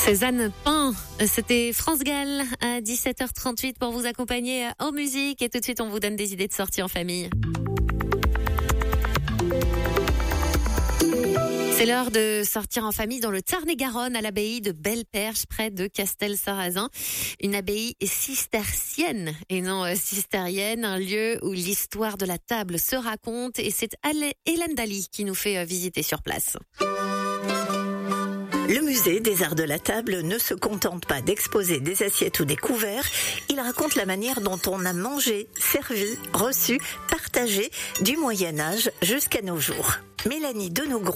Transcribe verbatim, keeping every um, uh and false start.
Cézanne Pain, c'était France Gall à dix-sept heures trente-huit pour vous accompagner en musique et tout de suite on vous donne des idées de sortie en famille. C'est l'heure de sortir en famille dans le Tarn-et-Garonne à l'abbaye de Belle-Perche près de Castel-Sarrazin. Une abbaye cistercienne et non cistérienne, un lieu où l'histoire de la table se raconte et c'est Hélène Daly qui nous fait visiter sur place. Le musée des arts de la table ne se contente pas d'exposer des assiettes ou des couverts, il raconte la manière dont on a mangé, servi, reçu, partagé du Moyen-Âge jusqu'à nos jours. Mélanie Denogron